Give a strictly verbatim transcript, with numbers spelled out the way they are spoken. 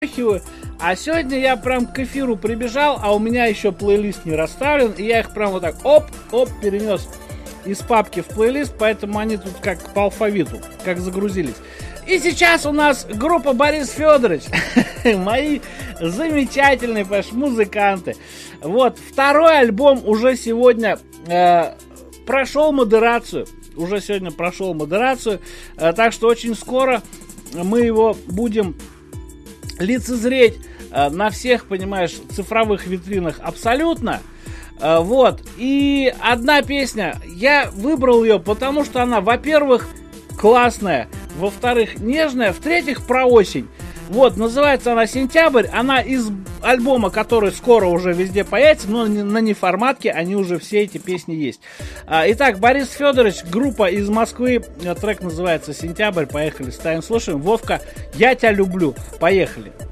А сегодня я прям к эфиру прибежал, а у меня еще плейлист не расставлен, и я их прям вот так оп-оп перенес из папки в плейлист, поэтому они тут как по алфавиту, как загрузились. И сейчас у нас группа Борис Федорович, мои замечательные, понимаешь, музыканты. Вот, второй альбом уже сегодня э, прошел модерацию, уже сегодня прошел модерацию, э, так что очень скоро мы его будем лицезреть э, на всех, понимаешь, цифровых витринах абсолютно. Э, вот. И одна песня, я выбрал ее, потому что она, во-первых, классная, во-вторых, нежная, в-третьих, про осень. Вот, называется она «Сентябрь», она из альбома, который скоро уже везде появится, но на неформатке они уже все эти песни есть. А, итак, Борис Федорович, группа из Москвы, трек называется «Сентябрь», поехали, ставим, слушаем. Вовка, я тебя люблю, поехали.